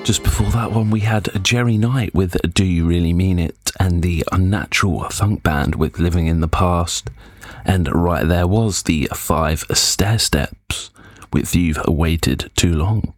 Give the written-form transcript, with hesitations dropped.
Just before that one, we had Jerry Knight with Do You Really Mean It, and the Unnatural Funk Band with Living in the Past. And right there was the 5 Stairsteps with You've Waited Too Long.